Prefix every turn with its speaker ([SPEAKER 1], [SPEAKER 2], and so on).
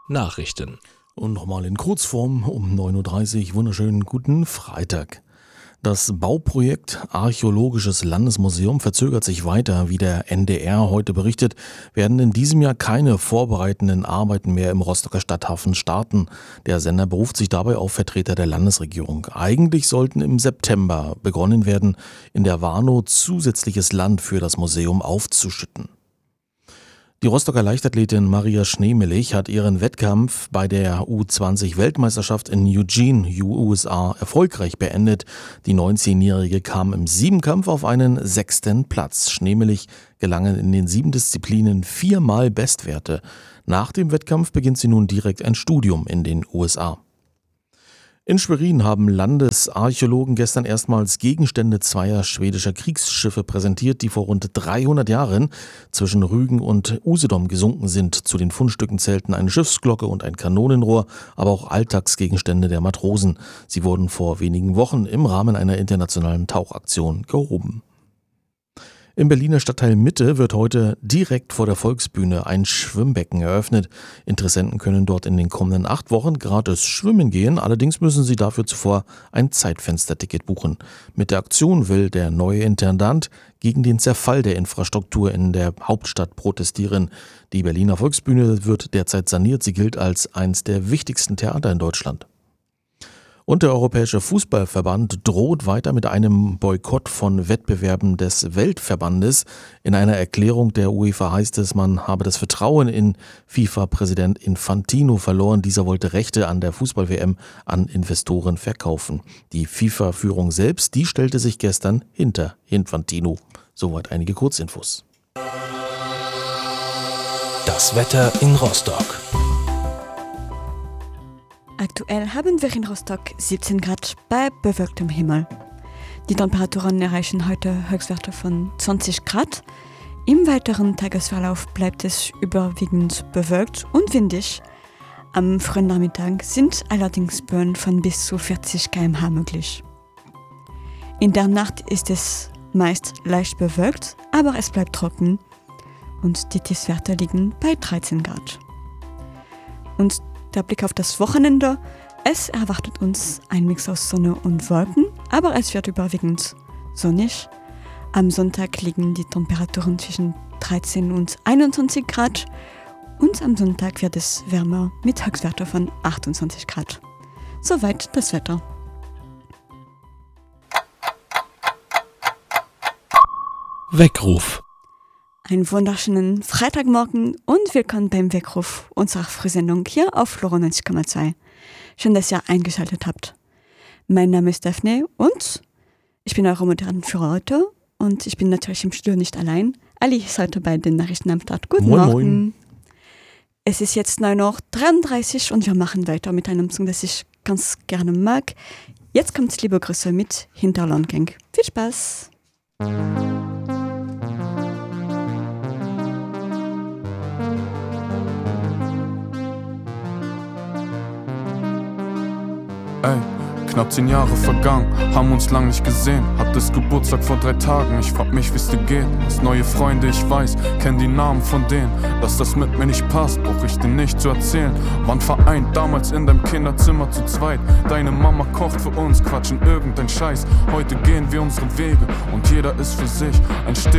[SPEAKER 1] Nachrichten.
[SPEAKER 2] Und nochmal in Kurzform um 9:30 Uhr. Wunderschönen guten Freitag. Das Bauprojekt Archäologisches Landesmuseum verzögert sich weiter. Wie der NDR heute berichtet, werden in diesem Jahr keine vorbereitenden Arbeiten mehr im Rostocker Stadthafen starten. Der Sender beruft sich dabei auf Vertreter der Landesregierung. Eigentlich sollten im September begonnen werden, in der Warnow zusätzliches Land für das Museum aufzuschütten. Die Rostocker Leichtathletin Maria Schneemelich hat ihren Wettkampf bei der U20-Weltmeisterschaft in Eugene, USA, erfolgreich beendet. Die 19-Jährige kam im Siebenkampf auf einen 6. Platz. Schneemelich gelangen in den 7 Disziplinen 4-mal Bestwerte. Nach dem Wettkampf beginnt sie nun direkt ein Studium in den USA. In Schwerin haben Landesarchäologen gestern erstmals Gegenstände zweier schwedischer Kriegsschiffe präsentiert, die vor rund 300 Jahren zwischen Rügen und Usedom gesunken sind. Zu den Fundstücken zählten eine Schiffsglocke und ein Kanonenrohr, aber auch Alltagsgegenstände der Matrosen. Sie wurden vor wenigen Wochen im Rahmen einer internationalen Tauchaktion gehoben. Im Berliner Stadtteil Mitte wird heute direkt vor der Volksbühne ein Schwimmbecken eröffnet. Interessenten können dort in den kommenden 8 Wochen gratis schwimmen gehen, allerdings müssen sie dafür zuvor ein Zeitfensterticket buchen. Mit der Aktion will der neue Intendant gegen den Zerfall der Infrastruktur in der Hauptstadt protestieren. Die Berliner Volksbühne wird derzeit saniert, sie gilt als eines der wichtigsten Theater in Deutschland. Und der Europäische Fußballverband droht weiter mit einem Boykott von Wettbewerben des Weltverbandes. In einer Erklärung der UEFA heißt es, man habe das Vertrauen in FIFA-Präsident Infantino verloren. Dieser wollte Rechte an der Fußball-WM an Investoren verkaufen. Die FIFA-Führung selbst, die stellte sich gestern hinter Infantino. Soweit einige Kurzinfos.
[SPEAKER 1] Das Wetter in Rostock.
[SPEAKER 3] Aktuell haben wir in Rostock 17 Grad bei bewölktem Himmel. Die Temperaturen erreichen heute Höchstwerte von 20 Grad. Im weiteren Tagesverlauf bleibt es überwiegend bewölkt und windig. Am frühen Nachmittag sind allerdings Böen von bis zu 40 km/h möglich. In der Nacht ist es meist leicht bewölkt, aber es bleibt trocken und die Tiefstwerte liegen bei 13 Grad. Und der Blick auf das Wochenende. Es erwartet uns ein Mix aus Sonne und Wolken, aber es wird überwiegend sonnig. Am Sonntag liegen die Temperaturen zwischen 13 und 21 Grad und am Sonntag wird es wärmer mit Höchstwerten von 28 Grad. Soweit das Wetter.
[SPEAKER 1] Weckruf.
[SPEAKER 3] Einen wunderschönen Freitagmorgen und willkommen beim Weckruf unserer Frühsendung hier auf Loro 90,2. Schön, dass ihr eingeschaltet habt. Mein Name ist Daphne und ich bin eure Moderatorin für heute und ich bin natürlich im Studio nicht allein. Ali ist heute bei den Nachrichten am Start. Guten
[SPEAKER 2] Moin,
[SPEAKER 3] Morgen.
[SPEAKER 2] moin.
[SPEAKER 3] Es ist jetzt 9:33 Uhr und wir machen weiter mit einem Song, das ich ganz gerne mag. Jetzt kommt liebe Grüße mit Hinterlandgang. Viel Spaß!
[SPEAKER 4] Ey, knapp 10 Jahre vergangen, haben uns lang nicht gesehen. Hattest Geburtstag vor 3 Tagen, ich frag mich, wie's dir geht. Hast neue Freunde, ich weiß, kenn die Namen von denen. Dass das mit mir nicht passt, brauch ich dir nicht zu erzählen. Waren vereint, damals in deinem Kinderzimmer zu zweit. Deine Mama kocht für uns, quatschen irgendein Scheiß. Heute gehen wir unsere Wege und jeder ist für sich. Ein